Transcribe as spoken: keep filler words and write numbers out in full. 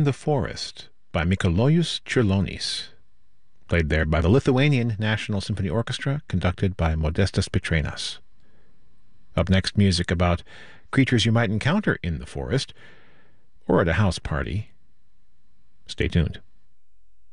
the Forest by Mikalojus Čiurlionis, played there by the Lithuanian National Symphony Orchestra, conducted by Modestas Pitrenas. Up next, music about creatures you might encounter in the forest or at a house party. Stay tuned.